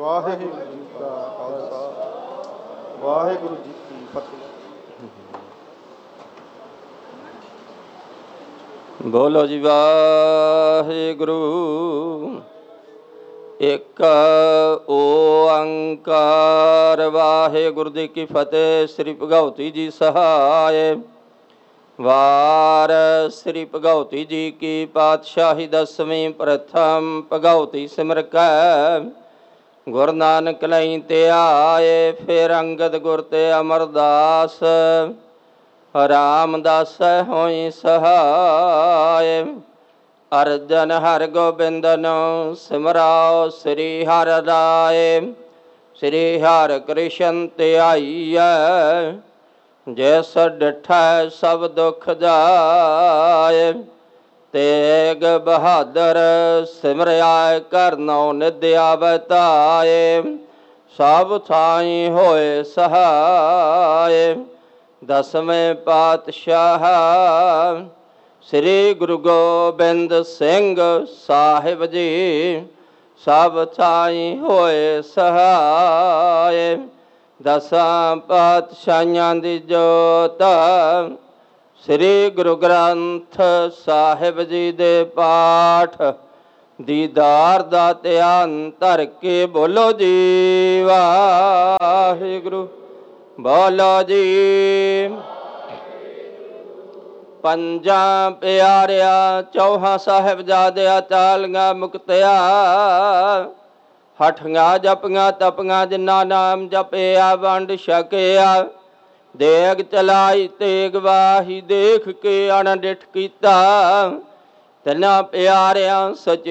ਵਾਹਿਗੁਰੂ ਜੀ ਕਾ ਖਾਲਸਾ ਵਾਹਿਗੁਰੂ ਜੀ ਕੀ ਫਤਿਹ। ਬੋਲੋ ਜੀ ਵਾਹਿਗੁਰੂ। ਇੱਕ ਓੰਕਾਰ ਵਾਹਿਗੁਰੂ ਜੀ ਕੀ ਫਤਿਹ। ਸ੍ਰੀ ਭਗਉਤੀ ਜੀ ਸਹਾਇ। ਵਾਰ ਸ੍ਰੀ ਭਗਉਤੀ ਜੀ ਕੀ ਪਾਤਸ਼ਾਹੀ ਦਸਵੀਂ ਪ੍ਰਥਮ ਭਗਉਤੀ ਸਿਮਰ ਕੈ ਗੁਰੂ ਨਾਨਕ ਲਈ ਤੇ ਆਏ। ਫਿਰ ਅੰਗਦ ਗੁਰ ਤੇ ਅਮਰਦਾਸ ਰਾਮਦਾਸ ਹੋਈ ਸਹਾਇ। ਅਰਜਨ ਹਰਿ ਗੋਬਿੰਦਨ ਸਿਮਰਾਓ ਸ੍ਰੀ ਹਰਿ ਰਾਏ। ਸ੍ਰੀ ਹਰਿ ਕ੍ਰਿਸ਼ਨ ਧਿਆਈਐ ਜਿਸ ਡਿਠੈ ਸਭ ਦੁਖ ਜਾਏ। ਤੇਗ ਬਹਾਦਰ ਸਿਮਰਿਆ ਕਰਨਉ ਨਿਧ ਆਵੈ ਧਾਏ। ਸਭ ਥਾਈ ਹੋਏ ਸਹਾਇ। ਦਸਵੇਂ ਪਾਤਸ਼ਾਹ ਸ੍ਰੀ ਗੁਰੂ ਗੋਬਿੰਦ ਸਿੰਘ ਸਾਹਿਬ ਜੀ ਸਭ ਥਾਈ ਹੋਏ ਸਹਾਇ। ਦਸਾਂ ਪਾਤਸ਼ਾਹੀਆਂ ਦੀ ਜੋਤ ਸ੍ਰੀ ਗੁਰੂ ਗ੍ਰੰਥ ਸਾਹਿਬ ਜੀ ਦੇ ਪਾਠ ਦੀਦਾਰ ਦਾ ਧਿਆਨ ਧਰ ਕੇ ਬੋਲੋ ਜੀ ਵਾਹਿਗੁਰੂ। ਬੋਲੋ ਜੀ। ਪੰਜਾਂ ਪਿਆਰਿਆਂ ਚੌਹਾਂ ਸਾਹਿਬਜ਼ਾਦਿਆਂ ਚਾਲੀਆਂ ਮੁਕਤਿਆ ਹਠੀਆਂ ਜਪੀਆਂ ਤਪੀਆਂ ਜਿਨ੍ਹਾਂ ਨਾਮ ਜਪਿਆ ਵੰਡ ਛਕਿਆ। ਦੇਗ ਚਲਾਈ ਤੇਗ ਵਾਹੀ ਦੇਖ ਕੇ ਅਣਡਿਠ ਕੀਤਾ। ਤਿੰਨਾਂ ਪਿਆਰਿਆਂ ਸੱਚੇ